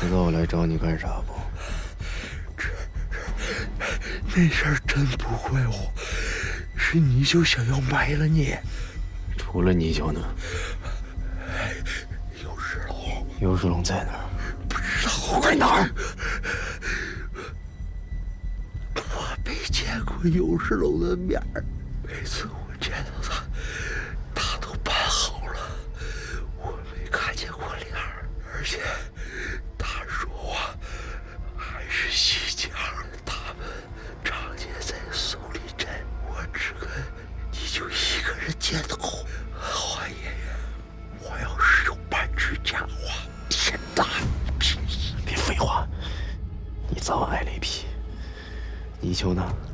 知道我来找你干啥不？ 那事儿真不怪我，是泥鳅想要埋了你。 除了泥鳅呢？ 有石龙。 有石龙在哪儿？ 不知道在哪儿？ 我没见过有石龙的面儿，每次我见到他，他都办好了，我没看见过脸儿，而且他说话还是西腔。他们常见在松林镇，我只跟你就一个人见到。华爷爷，我要是有半句假话，天打一屁！ 别废话，你早晚挨雷劈。泥鳅呢？